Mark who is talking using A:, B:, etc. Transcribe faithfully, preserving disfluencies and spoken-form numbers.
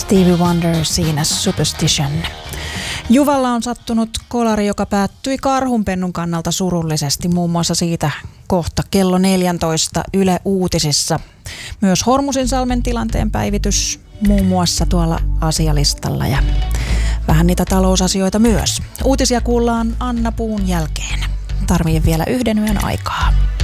A: Stevie Wonder siinä Superstition. Juvalla on sattunut kolari, joka päättyi karhunpennun kannalta surullisesti, muun muassa siitä kohta kello neljätoista Yle Uutisissa. Myös Hormusinsalmen tilanteen päivitys muun muassa tuolla asialistalla ja vähän niitä talousasioita myös. Uutisia kuullaan Anna Puun jälkeen. Tarvii vielä yhden yön aikaa.